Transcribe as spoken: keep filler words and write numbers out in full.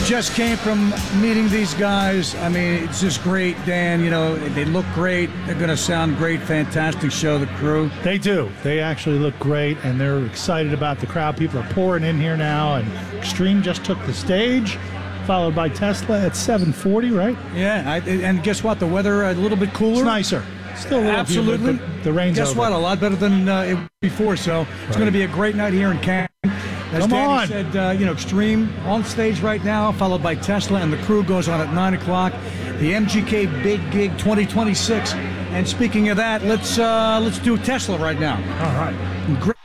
just came from meeting these guys. I mean, it's just great, Dan. You know, they look great. They're going to sound great. Fantastic show, the crew. They do. They actually look great, and they're excited about the crowd. People are pouring in here now, and Extreme just took the stage, followed by Tesla at seven forty, right? Yeah, I, and guess what? The weather a little bit cooler. It's nicer. Still a little Absolutely. humid, but the rain's Guess over. what? A lot better than uh, it was before. So it's Right. going to be a great night here in Canton. As Come Danny on. said, uh, you know, Extreme on stage right now, followed by Tesla, and the crew goes on at nine o'clock. The M G K Big Gig twenty twenty-six. And speaking of that, let's uh, let's do Tesla right now. All right. Great.